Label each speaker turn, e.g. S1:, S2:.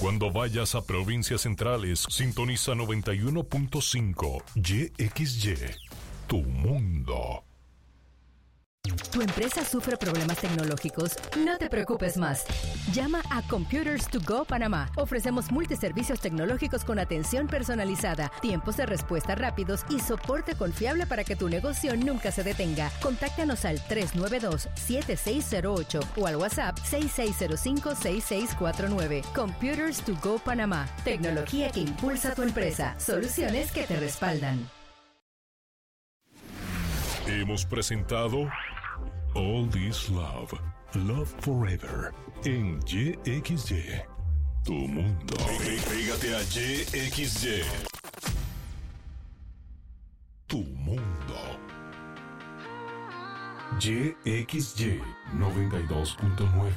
S1: Cuando vayas a provincias centrales, sintoniza 91.5 YXY, tu mundo.
S2: ¿Tu empresa sufre problemas tecnológicos? No te preocupes más. Llama a Computers to Go Panamá. Ofrecemos multiservicios tecnológicos con atención personalizada, tiempos de respuesta rápidos y soporte confiable para que tu negocio nunca se detenga. Contáctanos al 392-7608 o al WhatsApp 6605-6649. Computers to Go Panamá. Tecnología que impulsa tu empresa. Soluciones que te respaldan.
S1: Hemos presentado All This Love, Love Forever, en YXY, tu mundo. Pégate a YXY, tu mundo. YXY 92.9.